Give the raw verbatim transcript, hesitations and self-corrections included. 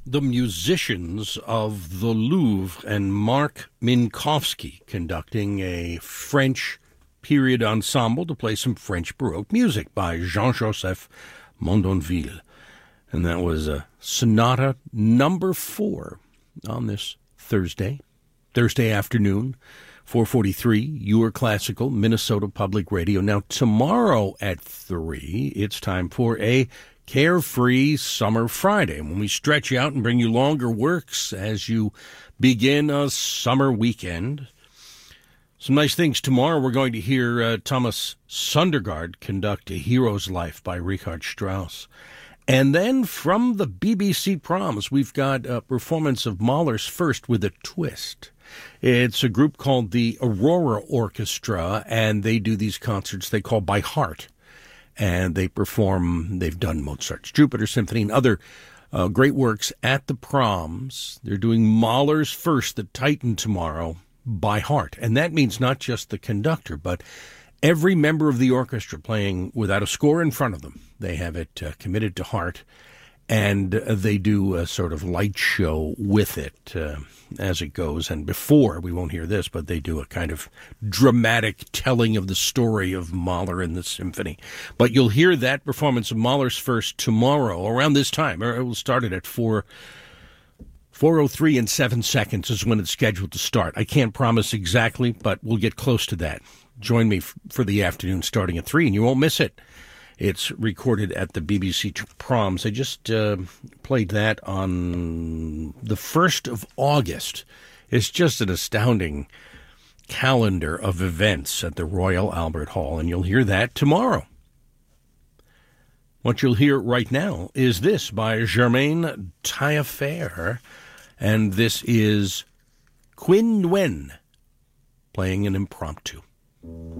the musicians of the Louvre and Mark Minkowski conducting a French period ensemble to play some French Baroque music by Jean-Joseph Mondonville. And that was a Sonata number four on this Thursday, Thursday afternoon, four forty-three, Your Classical, Minnesota Public Radio. Now, tomorrow at three, it's time for a Carefree Summer Friday, when we stretch out and bring you longer works as you begin a summer weekend. Some nice things tomorrow. We're going to hear uh, Thomas Sundergaard conduct A Hero's Life by Richard Strauss. And then from the B B C Proms, we've got a performance of Mahler's First with a Twist. It's a group called the Aurora Orchestra, and they do these concerts they call By Heart. And they perform, they've done Mozart's Jupiter Symphony and other uh, great works at the Proms. They're doing Mahler's First, the Titan, tomorrow, by heart. And that means not just the conductor, but every member of the orchestra playing without a score in front of them. They have it uh, committed to heart, and uh, they do a sort of light show with it uh, as it goes. And before, we won't hear this, but they do a kind of dramatic telling of the story of Mahler and the symphony. But you'll hear that performance of Mahler's First tomorrow around this time. It will start it at four oh three and seven seconds is when it's scheduled to start. I can't promise exactly, but we'll get close to that. Join me f- for the afternoon starting at three, and you won't miss it. It's recorded at the B B C Proms. I just uh, played that on the first of August. It's just an astounding calendar of events at the Royal Albert Hall, and you'll hear that tomorrow. What you'll hear right now is this by Germaine Taillefer, and this is Quinn Nguyen playing an impromptu.